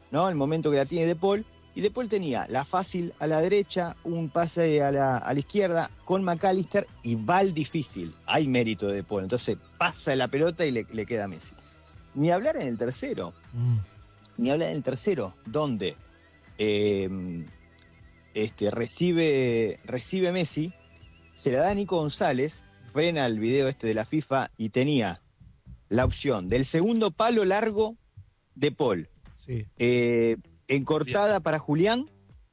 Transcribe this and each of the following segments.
¿no? El momento que la tiene De Paul. Y De Paul tenía la fácil a la derecha, un pase a la izquierda con McAllister y va al difícil. Hay mérito de De Paul. Entonces pasa la pelota y le queda a Messi. Ni hablar en el tercero. Ni hablar en el tercero, donde recibe Messi, se la da a Nico González, frena el video de la FIFA y tenía la opción del segundo palo largo de Paul. Sí. Encortada para Julián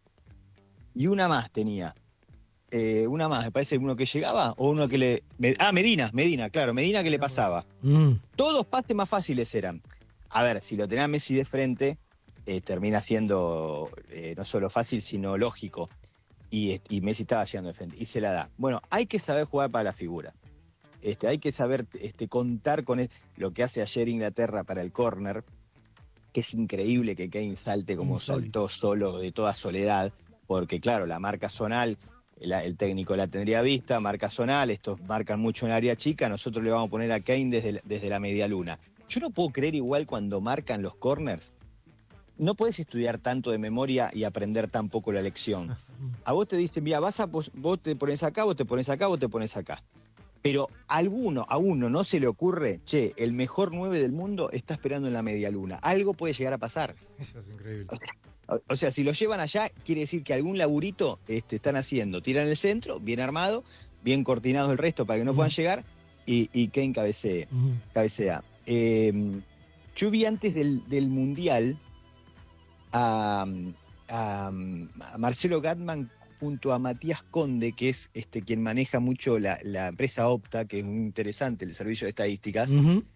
y una más tenía. Una más, me parece uno que llegaba o uno que le... Medina que le pasaba. Todos pases más fáciles eran. A ver, si lo tenía Messi de frente, termina siendo no solo fácil, sino lógico. Y Messi estaba llegando de frente y se la da. Bueno, hay que saber jugar para la figura. Hay que saber contar con lo que hace ayer Inglaterra para el córner, que es increíble que Kane salte como saltó solo, de toda soledad, porque claro, la marca zonal, el técnico la tendría vista, marca zonal, estos marcan mucho en el área chica, nosotros le vamos a poner a Kane desde la media luna. Yo no puedo creer igual cuando marcan los corners, no podés estudiar tanto de memoria y aprender tan poco la lección. A vos te dicen, mira, vos te pones acá, vos te pones acá, vos te pones acá. Pero a uno no se le ocurre, che, el mejor 9 del mundo está esperando en la media luna. Algo puede llegar a pasar. Eso es increíble. O sea, si lo llevan allá, quiere decir que algún laburito están haciendo. Tiran el centro, bien armado, bien coordinado el resto para que no puedan llegar, y Kane cabecea. Yo vi antes del Mundial a Marcelo Gatman junto a Matías Conde, que es quien maneja mucho la empresa Opta, que es muy interesante, el servicio de estadísticas.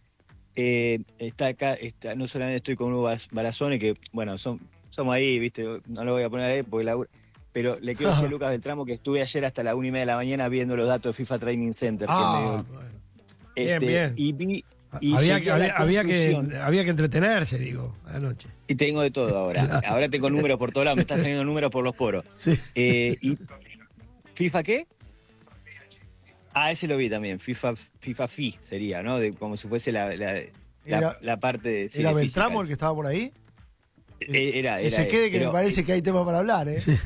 Está acá, no solamente estoy con Hugo Barazone, que bueno, somos ahí, ¿viste? No lo voy a poner ahí porque pero le quiero decir a Lucas Beltramo que estuve ayer hasta la 1:30 de la mañana viendo los datos de FIFA Training Center. Bueno. Bien. Y vi... Había que entretenerse, digo, anoche. Y tengo de todo ahora. Claro. Ahora tengo números por todos lados, me están saliendo números por los poros. Sí. Y ¿FIFA qué? Ese lo vi también. FIFA FI sería, ¿no? Como si fuese la parte de... ¿Era Beltramo el que estaba por ahí? Era que se quede, que me parece que hay tema para hablar, ¿eh? Sí.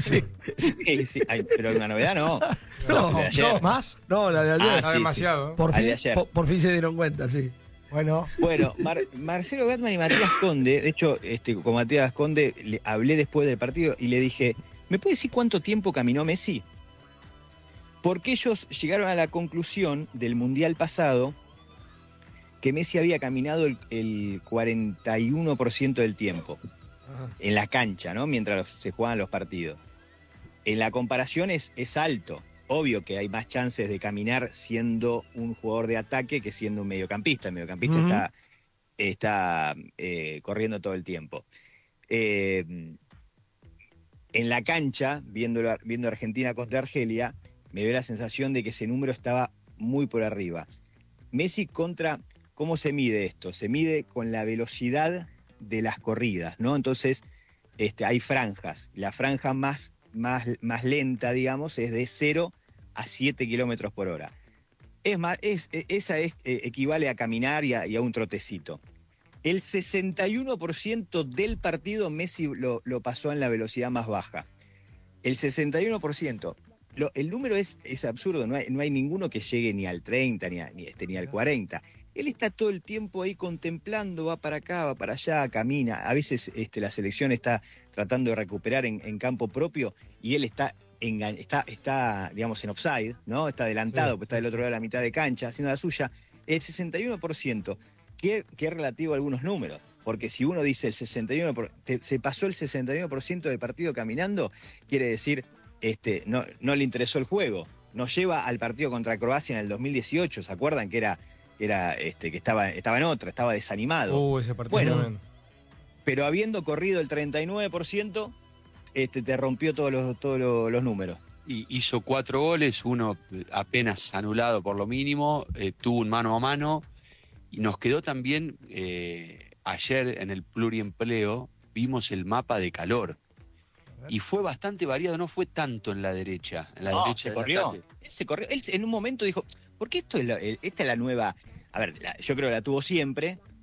Ay, pero una novedad no. No, ¿más? No, la de ayer. Sí, demasiado. Por fin se dieron cuenta, sí. Bueno, Marcelo Gatman y Matías Conde, de hecho, con Matías Conde le hablé después del partido y le dije, ¿me puede decir cuánto tiempo caminó Messi? Porque ellos llegaron a la conclusión del Mundial pasado que Messi había caminado el 41% del tiempo en la cancha, ¿no? Mientras se jugaban los partidos. En la comparación es alto. Obvio que hay más chances de caminar siendo un jugador de ataque que siendo un mediocampista. El mediocampista está corriendo todo el tiempo. En la cancha, viendo Argentina contra Argelia, me dio la sensación de que ese número estaba muy por arriba. Messi ¿cómo se mide esto? Se mide con la velocidad de las corridas, ¿no? Entonces, hay franjas. La franja más lenta, digamos, es de 0 a 7 kilómetros por hora. Esa equivale a caminar y a un trotecito. El 61% del partido Messi lo pasó en la velocidad más baja. El 61%. El número es absurdo, no hay ninguno que llegue ni al 30, ni al 40. Él está todo el tiempo ahí contemplando, va para acá, va para allá, camina. A veces la selección está tratando de recuperar en campo propio y él está digamos, en offside, ¿no? Está adelantado, pues está del otro lado de la mitad de cancha, haciendo la suya. El 61%, que es relativo a algunos números. Porque si uno dice el 61%, se pasó el 61% del partido caminando, quiere decir, no le interesó el juego. Nos lleva al partido contra Croacia en el 2018, ¿se acuerdan? Que estaba en otra, estaba desanimado. Ese partido. Bueno, pero habiendo corrido el 39%, te rompió todos los números. Y hizo 4 goles, uno apenas anulado por lo mínimo, tuvo un mano a mano, y nos quedó también, ayer en el pluriempleo, vimos el mapa de calor. Y fue bastante variado, no fue tanto en la derecha. Se corrió. Él en un momento dijo, ¿por qué esta es la nueva? A ver, yo creo que la tuvo siempre,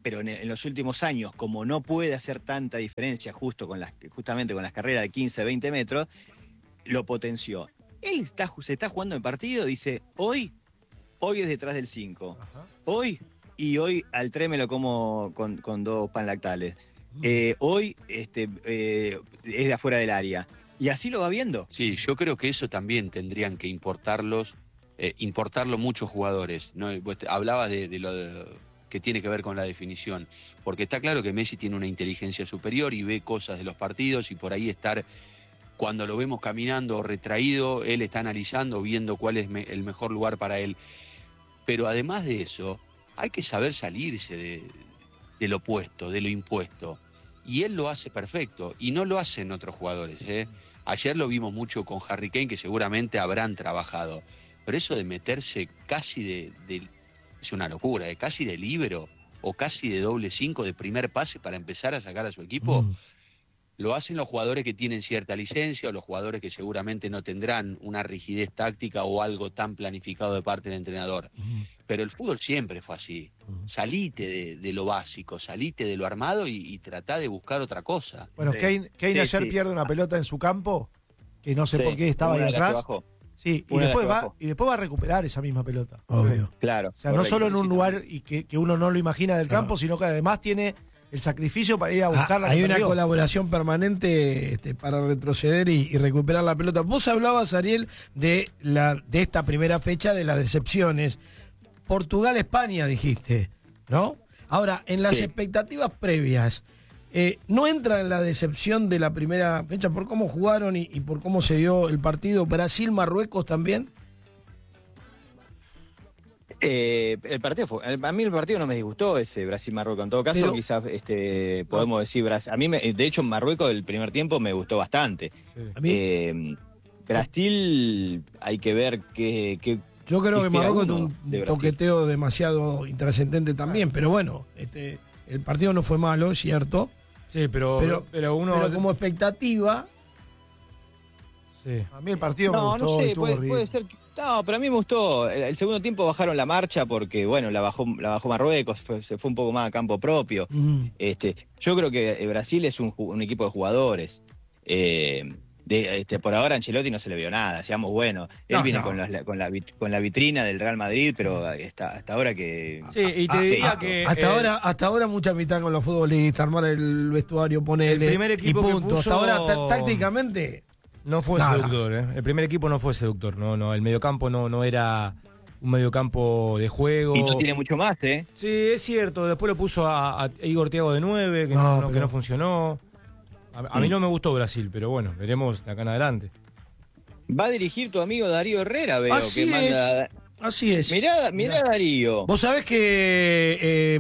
pero en los últimos años, como no puede hacer tanta diferencia justamente con las carreras de 15, 20 metros, lo potenció. Él se está jugando en partido, dice, hoy es detrás del 5. Hoy al 3 me lo como con 2 panlactales. Hoy es de afuera del área. Y así lo va viendo. Sí, yo creo que eso también tendrían que importarlo muchos jugadores, ¿no? Vos hablabas de lo que tiene que ver con la definición, porque está claro que Messi tiene una inteligencia superior y ve cosas de los partidos, y por ahí cuando lo vemos caminando retraído, él está analizando, viendo cuál es el mejor lugar para él. Pero además de eso, hay que saber salirse del opuesto, de lo impuesto. Y él lo hace perfecto, y no lo hacen otros jugadores, ¿eh? Ayer lo vimos mucho con Harry Kane, que seguramente habrán trabajado. Pero eso de meterse casi es una locura, casi de líbero o casi de doble 5 de primer pase para empezar a sacar a su equipo, lo hacen los jugadores que tienen cierta licencia o los jugadores que seguramente no tendrán una rigidez táctica o algo tan planificado de parte del entrenador. Pero el fútbol siempre fue así. Salite de lo básico, salite de lo armado y tratá de buscar otra cosa. Bueno, Kane ayer pierde una pelota en su campo, que no sé por qué estaba ahí atrás. Sí, y después va a recuperar esa misma pelota. Obvio. Claro. O sea, no solo en un lugar y que uno no lo imagina del campo, sino que además tiene el sacrificio para ir a buscarla. Hay una colaboración permanente para retroceder y recuperar la pelota. Vos hablabas, Ariel, de esta primera fecha, de las decepciones. Portugal-España, dijiste, ¿no? Ahora, en las expectativas previas, ¿no entra en la decepción de la primera fecha por cómo jugaron y por cómo se dio el partido? ¿Brasil-Marruecos también? El partido a mí el partido no me disgustó, ese Brasil-Marruecos. En todo caso, pero, quizás podemos decir a mí de hecho Marruecos el primer tiempo me gustó bastante. Sí. Brasil hay que ver qué yo creo que Marruecos tuvo un toqueteo demasiado intrascendente también, pero bueno, el partido no fue malo, es cierto. Sí, pero como expectativa. Sí. A mí el partido me gustó. No sé, puede ser. No, pero a mí me gustó. El segundo tiempo bajaron la marcha porque, bueno, la bajó Marruecos, se fue un poco más a campo propio. Yo creo que Brasil es un equipo de jugadores. Por ahora Ancelotti no se le vio nada, seamos buenos. Él viene con la vitrina del Real Madrid, pero hasta ahora que... Sí, y te diría que... Hasta ahora mucha mitad con los futbolistas, armar el vestuario, ponerle el primer equipo y punto. Hasta ahora tácticamente... No fue seductor, ¿eh? El primer equipo no fue seductor, no, el mediocampo no era un mediocampo de juego. Y no tiene mucho más, ¿eh? Sí, es cierto, después lo puso a Igor Thiago de 9, que no funcionó. A mí no me gustó Brasil, pero bueno, veremos de acá en adelante. Va a dirigir tu amigo Darío Herrera, veo. Así es. Mirá Darío. Vos sabés que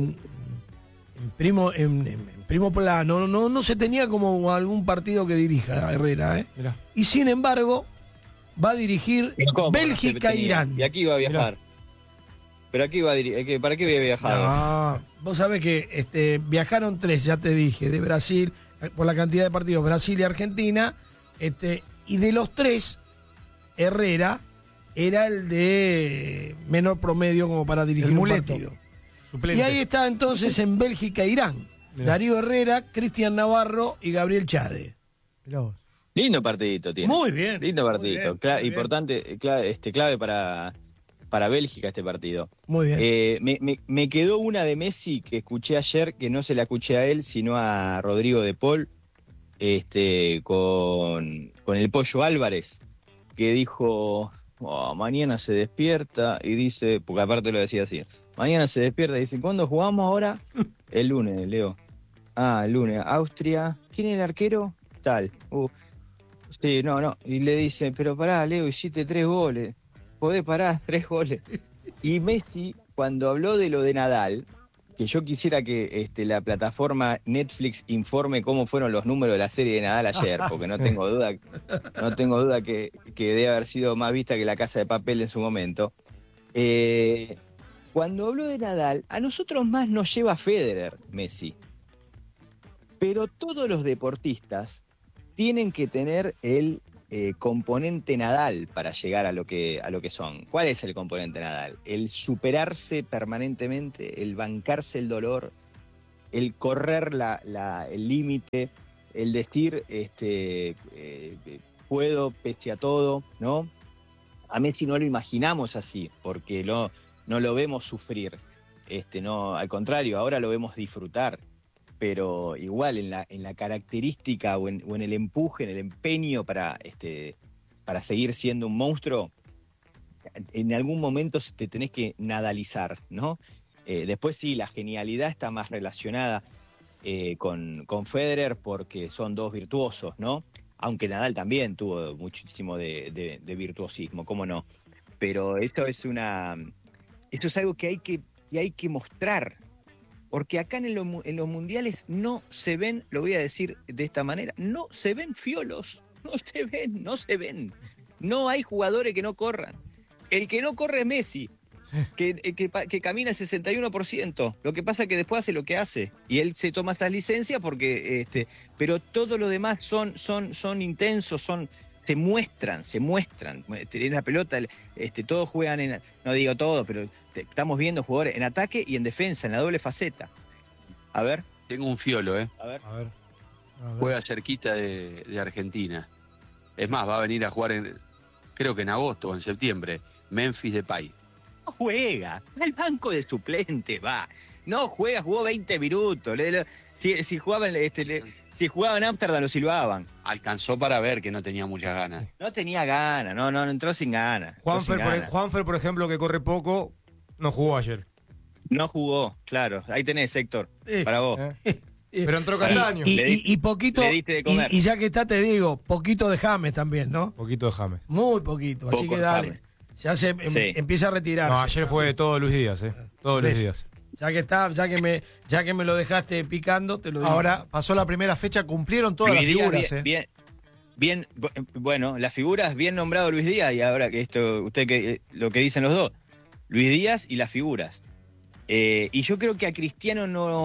primo plano no se tenía como algún partido que dirija a Herrera, ¿eh? Mirá. Y sin embargo va a dirigir Bélgica-Irán. Y aquí va a viajar. Pero aquí va a dirigir. ¿Para qué voy a viajar? No, vos sabés que viajaron 3, ya te dije, de Brasil, por la cantidad de partidos, Brasil y Argentina, y de los 3, Herrera era el de menor promedio como para dirigir un partido. Suplente. Y ahí está entonces en Bélgica-Irán. Darío Herrera, Cristian Navarro y Gabriel Chade. Lindo partidito tiene. Muy bien. Lindo partidito. Muy importante, clave para Bélgica este partido. Muy bien. Me quedó una de Messi que escuché ayer, que no se la escuché a él, sino a Rodrigo de Paul, con el Pollo Álvarez, que dijo, mañana se despierta y dice, porque aparte lo decía así, mañana se despierta y dice, ¿cuándo jugamos ahora? El lunes, Leo. El lunes. Austria. ¿Quién es el arquero? Tal. Sí, no. Y le dice, pero pará, Leo, hiciste 3 goles. Podés parar 3 goles. Y Messi, cuando habló de lo de Nadal, que yo quisiera que la plataforma Netflix informe cómo fueron los números de la serie de Nadal ayer, porque no tengo duda que debe haber sido más vista que La Casa de Papel en su momento. Cuando habló de Nadal, a nosotros más nos lleva Federer, Messi. Pero todos los deportistas tienen que tener el componente Nadal para llegar a lo que son. ¿Cuál es el componente Nadal? El superarse permanentemente, el bancarse el dolor, el correr el límite, el decir puedo pese a todo, ¿no? A Messi no lo imaginamos así, porque no lo vemos sufrir. No, al contrario, ahora lo vemos disfrutar. Pero igual en la característica o en el empuje, en el empeño para seguir siendo un monstruo, en algún momento te tenés que nadalizar, ¿no? Después sí, la genialidad está más relacionada con Federer porque son dos virtuosos, ¿no? Aunque Nadal también tuvo muchísimo de virtuosismo, ¿cómo no? Pero esto es algo que hay que mostrar. Porque acá en los mundiales no se ven, lo voy a decir de esta manera, no se ven fiolos, no se ven. No hay jugadores que no corran. El que no corre es Messi, que camina el 61%. Lo que pasa es que después hace lo que hace. Y él se toma estas licencias porque, pero todo lo demás son intensos, se muestran. En la pelota, todos juegan no digo todo, pero estamos viendo jugadores en ataque y en defensa, en la doble faceta. A ver. Tengo un fiolo, A ver. Juega cerquita de Argentina. Es más, va a venir a jugar creo que en agosto o en septiembre, Memphis Depay. No juega, al banco de suplente va. No juega, jugó 20 minutos. Si jugaba en Ámsterdam lo silbaban. Alcanzó para ver que no tenía muchas ganas. No tenía ganas, no entró sin ganas. Juanfer, por ejemplo, que corre poco, no jugó ayer. No jugó, claro. Ahí tenés, Héctor, para vos. Pero entró Castaño. Y poquito, le diste de comer. Y ya que está, te digo, poquito de James también, ¿no? Poquito de James. Muy poquito, así que dale. James. Ya empieza a retirarse. No, ayer fue todo Luis Díaz, Todos Luis Díaz. Ya que me lo dejaste picando, te lo digo. Ahora, pasó la primera fecha, cumplieron todas las figuras. Bien, bueno, las figuras, bien nombrado Luis Díaz, y ahora que lo que dicen los dos, Luis Díaz y las figuras. Y yo creo que a Cristiano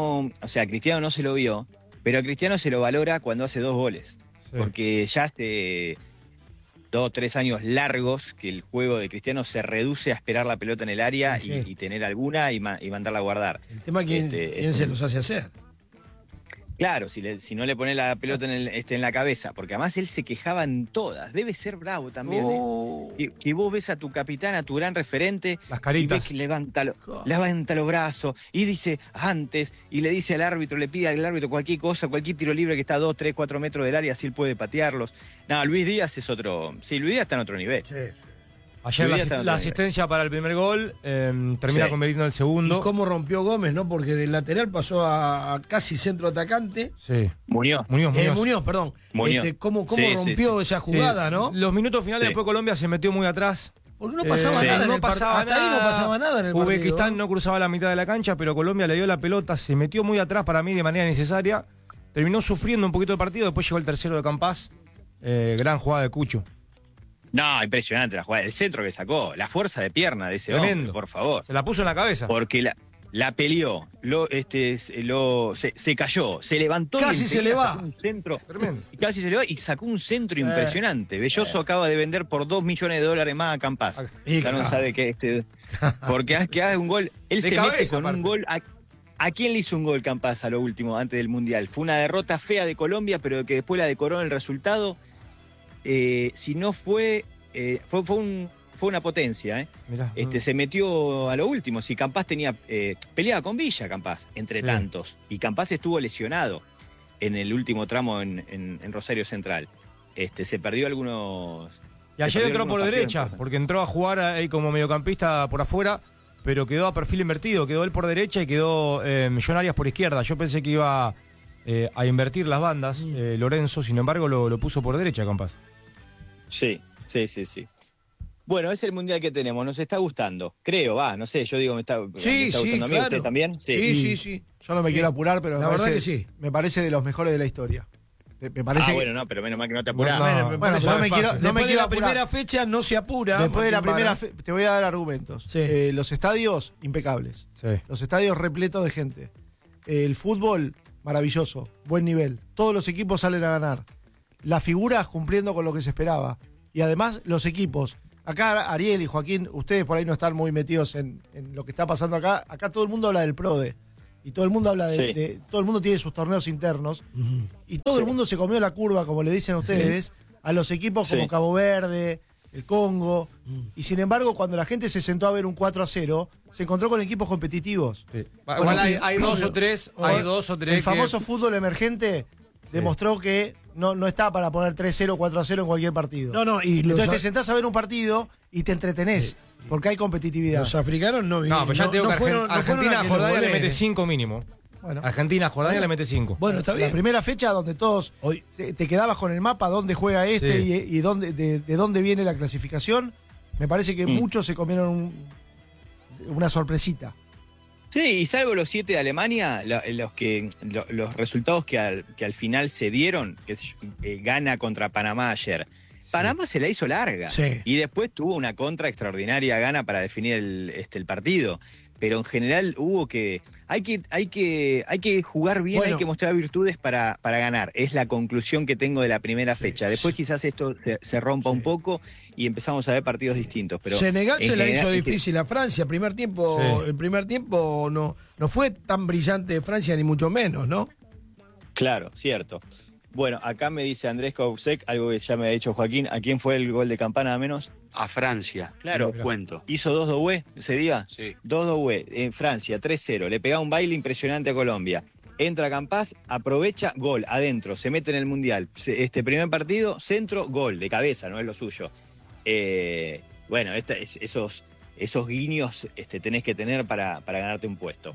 no se lo vio, pero a Cristiano se lo valora cuando hace 2 goles. Sí. Porque ya hace 2 o 3 años largos que el juego de Cristiano se reduce a esperar la pelota en el área y tener alguna y mandarla a guardar. El tema es quién se los hace hacer. Claro, si no le pones la pelota en la cabeza, porque además él se quejaba en todas. Debe ser bravo también. Que vos ves a tu capitán, a tu gran referente, las caritas, y ves que levanta los brazos y dice antes, y le dice al árbitro, le pide al árbitro cualquier cosa, cualquier tiro libre que está a 2, 3, 4 metros del área, así él puede patearlos. No, Luis Díaz es otro. Sí, Luis Díaz está en otro nivel. Sí. Ayer la asistencia para el primer gol termina convirtiendo el segundo. ¿Y cómo rompió Gómez, no? Porque del lateral pasó a casi centro atacante. Sí. Muñoz, perdón. Muñoz. ¿Cómo rompió esa jugada, no? Los minutos finales después Colombia se metió muy atrás. Porque no pasaba nada. No pasaba nada en el partido. Uzbekistán no cruzaba la mitad de la cancha, pero Colombia le dio la pelota, se metió muy atrás para mí de manera innecesaria. Terminó sufriendo un poquito el partido, después llegó el tercero de Campás. Gran jugada de Cucho. No, impresionante la jugada. El centro que sacó, la fuerza de pierna de ese Tremendo. Hombre, por favor. Se la puso en la cabeza. Porque la peleó, se cayó, se levantó. Casi se le va. Un centro, Tremendo. Casi se le va y sacó un centro impresionante. Belloso acaba de vender por $2 millones más a Campás. Ya no sabe que porque hace un gol. Él se mete con un gol. ¿A quién le hizo un gol Campás a lo último, antes del Mundial? Fue una derrota fea de Colombia, pero que después la decoró en el resultado. Si no fue una potencia, Mirá, se metió a lo último. Si Campás peleaba con Villa, Campás, entre tantos, y Campás estuvo lesionado en el último tramo en Rosario Central. Se perdió algunos. Y ayer entró por derecha, porque entró a jugar ahí como mediocampista por afuera, pero quedó a perfil invertido, quedó él por derecha y quedó John Arias por izquierda. Yo pensé que iba a invertir las bandas, Lorenzo, sin embargo lo puso por derecha Campás. Sí. Bueno, es el mundial que tenemos, nos está gustando. Creo, no sé, yo digo, me está gustando a mí, claro. ¿usted también? Sí. Yo no me quiero apurar, pero la verdad que sí. Me parece de los mejores de la historia. Me parece bueno, no, pero menos mal que no te apurás. Bueno, yo no me quiero Después de la apurar. primera fecha no se apura. Después de la primera fecha, te voy a dar argumentos. Sí. Los estadios, impecables. Sí. Los estadios repletos de gente. El fútbol, maravilloso, buen nivel. Todos los equipos salen a ganar. las figuras cumpliendo con lo que se esperaba. Y además los equipos. Acá Ariel y Joaquín, ustedes por ahí no están muy metidos en lo que está pasando acá. Acá todo el mundo habla del PRODE. Y todo el mundo habla de todo el mundo tiene sus torneos internos. Y todo el mundo se comió la curva, como le dicen a ustedes, a los equipos como Cabo Verde, el Congo. Y sin embargo, cuando la gente se sentó a ver un 4-0, se encontró con equipos competitivos. Sí. Igual hay dos o tres. El famoso fútbol emergente demostró que no está para poner 3-0, 4-0 en cualquier partido. Entonces te sentás a ver un partido y te entretenés, porque hay competitividad. Los africanos no pero ya te digo que Argentina a Jordania le mete 5 mínimo. Bueno, Argentina a Jordania le mete 5. Bueno, está bien. La primera fecha donde todos te quedabas con el mapa, dónde juega y dónde, de dónde viene la clasificación, me parece que muchos se comieron una sorpresita. Sí, y salvo los 7 de Alemania, los resultados que al final se dieron, que Ghana contra Panamá ayer. Panamá se la hizo larga y después tuvo una contra extraordinaria Ghana para definir el partido. Pero en general hay que jugar bien, hay que mostrar virtudes para ganar. Es la conclusión que tengo de la primera fecha. Después quizás esto se rompa un poco y empezamos a ver partidos distintos. Pero Senegal se la hizo difícil a Francia. El primer tiempo no fue tan brillante de Francia, ni mucho menos, ¿no? Claro, cierto. Bueno, acá me dice Andrés Kousek, algo que ya me ha dicho Joaquín. ¿A quién fue el gol de campana menos? A Francia. Claro. Lo cuento. ¿Hizo 2 Doué ese día? Sí. 2 Doué en Francia, 3-0. Le pegaba un baile impresionante a Colombia. Entra Campás, aprovecha, gol, adentro, se mete en el Mundial. Primer partido, centro, gol, de cabeza, no es lo suyo. Bueno, esos guiños tenés que tener para ganarte un puesto.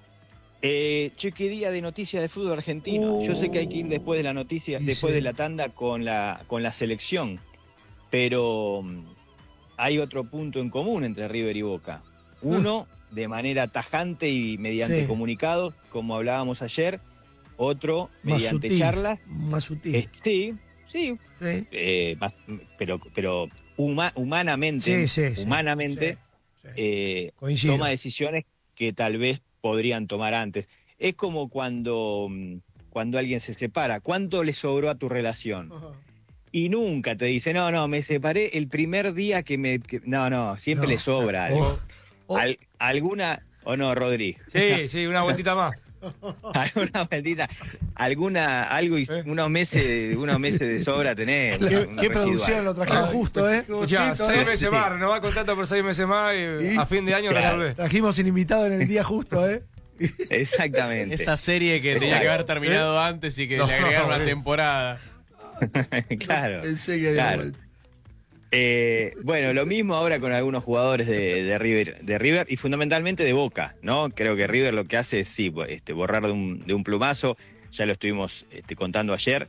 Qué día de noticias de fútbol argentino. Yo sé que hay que ir después de la noticia, después de la tanda con la selección, pero hay otro punto en común entre River y Boca. Uno, de manera tajante y mediante comunicados, como hablábamos ayer. Otro, mediante charlas. Más sutil. Sí. Pero humanamente, toma decisiones que tal vez podrían tomar antes. Es como cuando alguien se separa. ¿Cuánto le sobró a tu relación? Y nunca te dice, no, me separé el primer día no, siempre le sobra algo. ¿Alguna o no, Rodri? Sí, una vueltita más. Alguna vueltita, unos meses de sobra tenés. ¿Qué producción lo trajeron justo, Ya, 6 meses más, renová contrato por 6 meses más y a fin de año resolvés. Trajimos sin invitado en el día justo, Exactamente. Esa serie que tenía que haber terminado antes y que le agregaron una temporada. Claro. Pensé que había vuelto. Bueno, lo mismo ahora con algunos jugadores de River y fundamentalmente de Boca, ¿no? Creo que River lo que hace es borrar de un plumazo. Ya lo estuvimos contando ayer.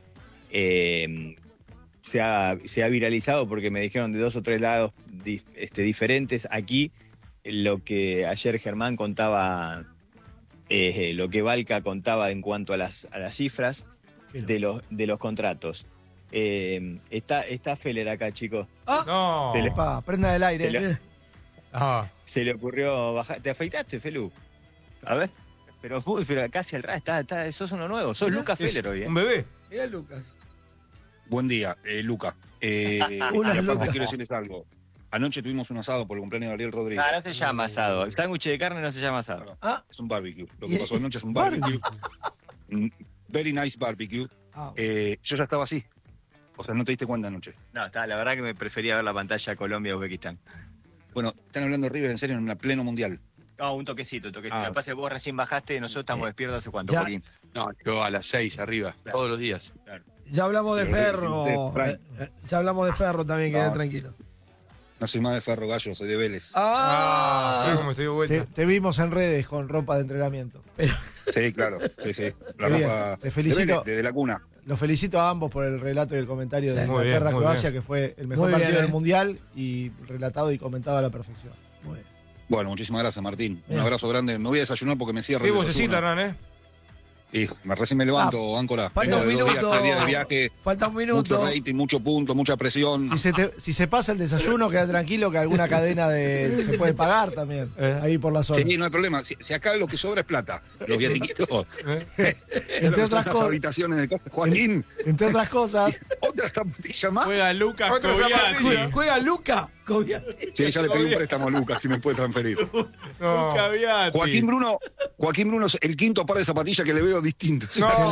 Se ha viralizado porque me dijeron de 2 o 3 lados diferentes. Aquí lo que ayer Germán contaba, lo que Valca contaba en cuanto a las cifras de los contratos. Está Feller acá, chicos. No. Prenda del aire. Se le ocurrió bajar. ¿Te afeitaste, Felu? A ver. Pero casi al ras, sos uno nuevo. Sos Lucas Feller hoy. Un bebé. Mira, Lucas. Buen día, Luca. Lucas. Quiero decirles algo. Anoche tuvimos un asado por el cumpleaños de Ariel Rodríguez. No se llama asado. El sándwich de carne no se llama asado. Es un barbecue. Lo que pasó anoche es un barbecue. Very nice barbecue. Yo ya estaba así. O sea, no te diste cuenta anoche. No, la verdad que me prefería ver la pantalla Colombia-Uzbekistán. Bueno, están hablando de River en serio en pleno mundial. No, un toquecito. Lo que pasa es que vos recién bajaste y nosotros estamos despiertos hace cuánto, Joaquín. No, yo a las 6 arriba, todos los días. Claro. Ya hablamos de Ferro. Ya hablamos de Ferro también, quedé tranquilo. No soy más de Ferro Gallo, soy de Vélez. ¿Cómo estoy de vuelta? Te vimos en redes con ropa de entrenamiento. Sí, claro. Sí. La ropa te felicito. De Vélez, desde la cuna. Los felicito a ambos por el relato y el comentario de muy Inglaterra-Croacia, bien. que fue el mejor partido del Mundial y relatado y comentado a la perfección. Muy bien. Bueno, muchísimas gracias, Martín. Un abrazo grande. Me voy a desayunar porque me cierra. Qué vocecita, Hernán, Y recién me levanto, Áncora. Falta un Vengo de 2 minuto. 3 días de viaje. Falta un minuto. Mucho rating, mucho punto, mucha presión. Si se pasa el desayuno, queda tranquilo que alguna cadena se puede pagar también. Ahí por la zona. Sí, no hay problema. Si acá lo que sobra es plata. Los viatiquitos. Entre otras cosas. Habitaciones de Joaquín. Entre otras cosas. Otra zapatilla más. Juega Lucas Coviati. Juega Luca. Sí, ya le pedí un préstamo a Lucas que me puede transferir. Lucas Viati. Joaquín Bruno es el quinto par de zapatillas que le veo distinto.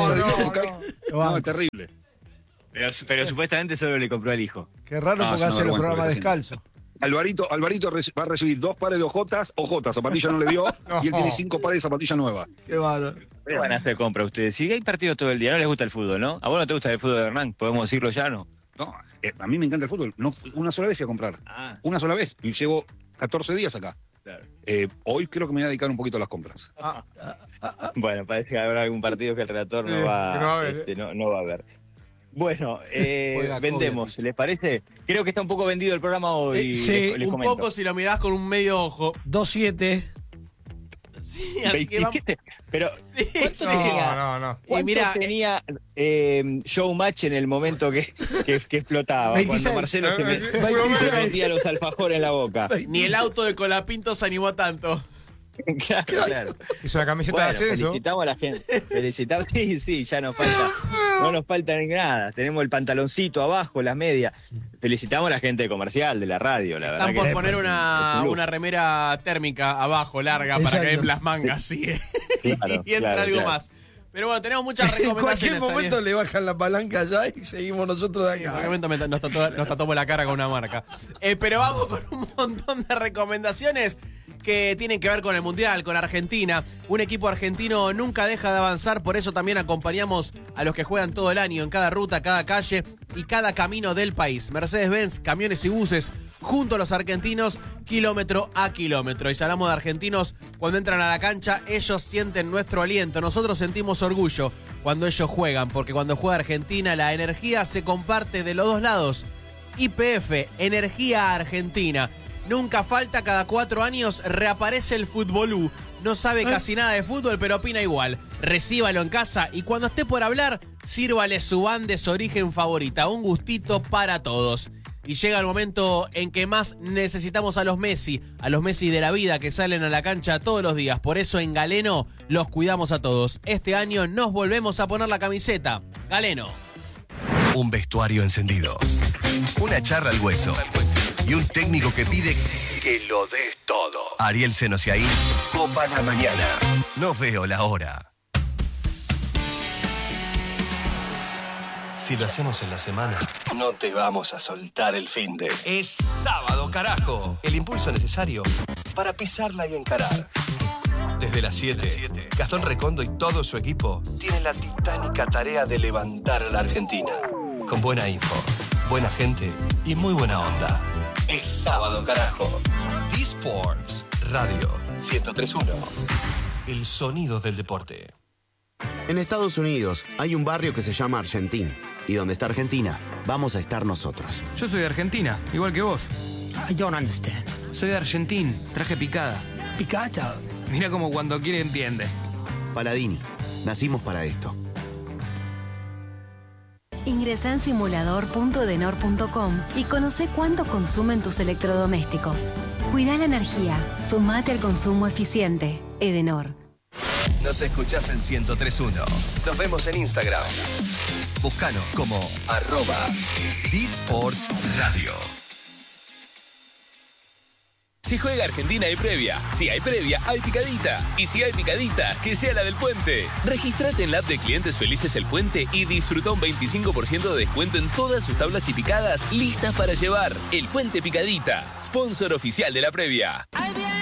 No, es terrible. Pero supuestamente solo le compró al hijo. Qué raro porque hacer un programa descalzo. Alvarito va a recibir 2 pares de ojotas, zapatillas no le dio, y él tiene 5 pares de zapatillas nuevas. Qué bárbaro. ¿Qué van a hacer compra ustedes? Si hay partidos todo el día, no les gusta el fútbol, ¿no? ¿A vos no te gusta el fútbol, Hernán? ¿Podemos decirlo ya, no? No, a mí me encanta el fútbol. No, una sola vez fui a comprar. Una sola vez. Y llevo 14 días acá. Claro. Hoy creo que me voy a dedicar un poquito a las compras. Bueno, parece que habrá algún partido que el relator no va a ver. Bueno, vendemos, ¿les parece? Creo que está un poco vendido el programa hoy. Sí, les Un comento. poco si lo mirás con un medio ojo. 2-7. Sí, así que vamos. 27, pero Sí, sí. No. ¿cuánto Y mira, tenía Showmatch en el momento que explotaba? 26. Cuando Marcelo se metía los alfajores en la boca. Ni el auto de Colapinto se animó tanto. Claro. Hizo una camiseta de ascenso. Felicitamos a la gente. Felicitamos, sí, ya nos falta. No nos falta nada. Tenemos el pantaloncito abajo, las medias. Felicitamos a la gente de comercial, de la radio, la verdad. Están por que poner es un una lujo. remera térmica abajo, larga, para Exacto. que den las mangas, sí. Claro, y entra claro, algo claro. más. Pero bueno, tenemos muchas En cualquier recomendaciones. momento Ariel. le bajan la palanca ya y seguimos nosotros de En acá. cualquier momento nos tatuamos la cara con una marca. Pero vamos con un montón de recomendaciones que tienen que ver con el Mundial, con Argentina. Un equipo argentino nunca deja de avanzar, por eso también acompañamos a los que juegan todo el año en cada ruta, cada calle y cada camino del país. Mercedes-Benz, camiones y buses, junto a los argentinos, kilómetro a kilómetro. Y si hablamos de argentinos, cuando entran a la cancha, ellos sienten nuestro aliento. Nosotros sentimos orgullo cuando ellos juegan, porque cuando juega Argentina, la energía se comparte de los dos lados. YPF, Energía Argentina. Nunca falta, cada 4 años reaparece el futbolú. No sabe casi nada de fútbol, pero opina igual. Recíbalo en casa y cuando esté por hablar, sírvale su van de su origen favorita. Un gustito para todos. Y llega el momento en que más necesitamos a los Messi de la vida que salen a la cancha todos los días. Por eso en Galeno los cuidamos a todos. Este año nos volvemos a poner la camiseta. Galeno. Un vestuario encendido. Una charla al hueso. Y un técnico que pide que lo des todo. Ariel Senosiaín, Copa la Mañana. No veo la hora. Si lo hacemos en la semana, no te vamos a soltar el finde. Es sábado, carajo. El impulso necesario para pisarla y encarar. Desde las 7, Gastón Recondo y todo su equipo tienen la titánica tarea de levantar a la Argentina. Con buena info, buena gente y muy buena onda. Es sábado, carajo. D-Sports Radio 103.1. El sonido del deporte. En Estados Unidos hay un barrio que se llama Argentín. Y donde está Argentina, vamos a estar nosotros. Yo soy de Argentina, igual que vos. I don't understand. Soy de Argentín, traje picada. Picata. Mira como cuando quiere entiende. Paladini, nacimos para esto. Ingresá en simulador.edenor.com y conoce cuánto consumen tus electrodomésticos. Cuida la energía, sumate al consumo eficiente. Edenor. Nos escuchás en 103.1. Nos vemos en Instagram. Búscanos como @DSports Radio. Si juega Argentina hay previa, si hay previa hay picadita, y si hay picadita, que sea la del Puente. Regístrate en la app de Clientes Felices El Puente y disfruta un 25% de descuento en todas sus tablas y picadas listas para llevar. El Puente Picadita, sponsor oficial de la previa. ¡Ahí viene!